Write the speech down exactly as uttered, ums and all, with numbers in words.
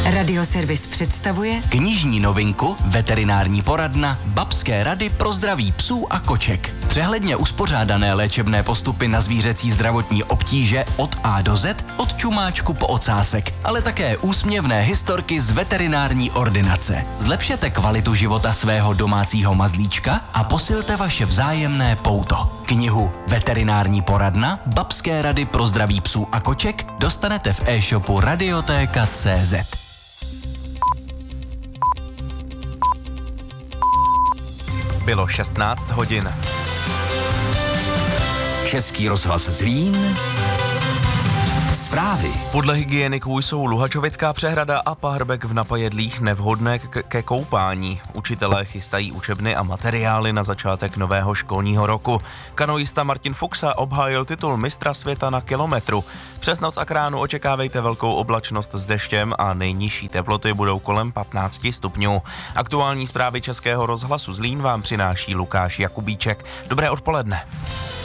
Radioservis představuje knižní novinku Veterinární poradna Babské rady pro zdraví psů a koček. Přehledně uspořádané léčebné postupy na zvířecí zdravotní obtíže od A do Z, od čumáčku po ocásek, ale také úsměvné historky z veterinární ordinace. Zlepšete kvalitu života svého domácího mazlíčka a posilte vaše vzájemné pouto. Knihu Veterinární poradna Babské rady pro zdraví psů a koček dostanete v e-shopu radiotéka tečka cé zet. Bylo šestnáct hodin. Český rozhlas Zlín. Zprávy. Podle hygieniků jsou Luhačovická přehrada a Pahrbek v Napajedlích nevhodné k- ke koupání. Učitelé chystají učebny a materiály na začátek nového školního roku. Kanoista Martin Fuxa obhájil titul mistra světa na kilometru. Přes noc a k ránu očekávejte velkou oblačnost s deštěm a nejnižší teploty budou kolem patnáct stupňů. Aktuální zprávy Českého rozhlasu Zlín vám přináší Lukáš Jakubíček. Dobré odpoledne.